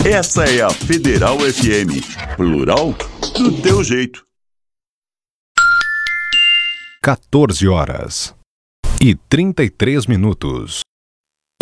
Essa é a Federal FM, plural do teu jeito. 14h33.